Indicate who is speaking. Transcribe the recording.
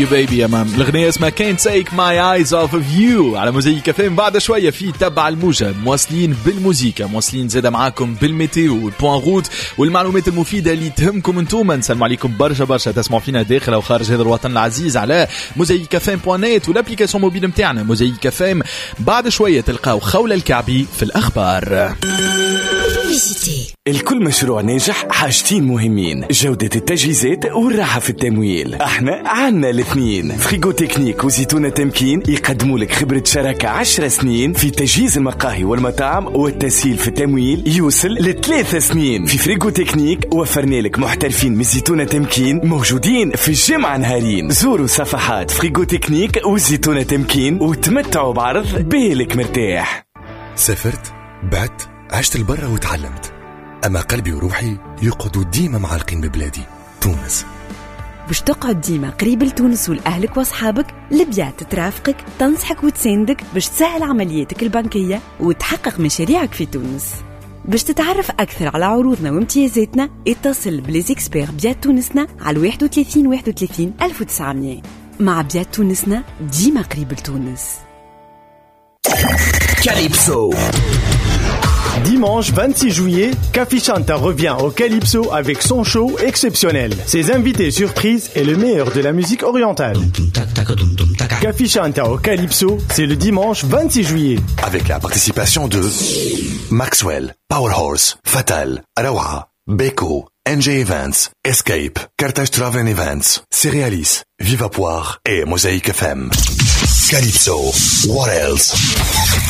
Speaker 1: بيبي يا مام. الأغنية اسمها Can't Take My Eyes Off of You على موزايك كافيم. بعد شوية في تبع الموجة مواصلين بالموسيقى، مواصلين زادة معاكم بالميتيو والبوان روت والمعلومات المفيدة اللي تهمكم انتوما. نسلم عليكم برشا تسمعوا فينا داخل أو خارج هذا الوطن العزيز على موزايك كافيم .net والابليكاسيون موبيل متاعنا موزايك كافيم. بعد شوية تلقاو خولة الكعبي في الأخبار.
Speaker 2: الكل مشروع ناجح حاجتين مهمين: جودة التجهيزات والراحة في التمويل. احنا عنا الاثنين. فريغو تكنيك وزيتونة تمكين يقدموا لك خبرة شراكة 10 سنين في تجهيز المقاهي والمطاعم، والتسهيل في التمويل يوصل ل3 سنين. في فريغو تكنيك وفرنا لك محترفين من زيتونة تمكين موجودين في الجمعة نهارين. زوروا صفحات فريغو تكنيك وزيتونة تمكين وتمتعوا بعرض بالك مرتاح.
Speaker 3: سافرت، بعت، عشت البرة وتعلمت، أما قلبي وروحي يقعدوا ديما معلقين ببلادي تونس.
Speaker 4: باش تقعد ديما قريب لتونس ولأهلك وأصحابك، لبيات ترافقك تنصحك وتساندك باش تسهل عملياتك البنكية وتحقق مشاريعك في تونس. باش تتعرف أكثر على عروضنا وامتيازاتنا اتصل بليزيكسبير بيات تونسنا على 31 31 1900. مع بيات تونسنا ديما قريب لتونس.
Speaker 2: Calypso.
Speaker 5: Dimanche 26 juillet, Kafi Chanta revient au Calypso avec son show exceptionnel. Ses invités surprises et le meilleur de la musique orientale. Kafi Chanta au Calypso, c'est le dimanche 26 juillet.
Speaker 3: Avec la participation de Maxwell, Powerhorse, Fatal, Arawa, Beko, NJ Events, Escape, Carthage Travel Events, Cerealis, Viva Poire et Mosaïque FM. Calypso, what else?